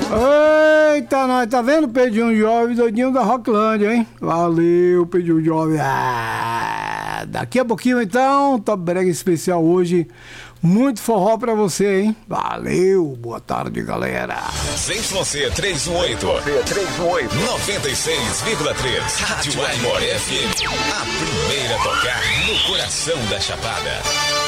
Eita, nós tá vendo? Pedinho Jovem, doidinho da Rocklândia, hein? Valeu, Pedinho Jovem. Daqui a pouquinho, então, Top Brega especial hoje. Muito forró pra você, hein? Valeu, boa tarde, galera. ZYC 318. 96,3. Rádio Aimor FM. A primeira a tocar no coração da Chapada.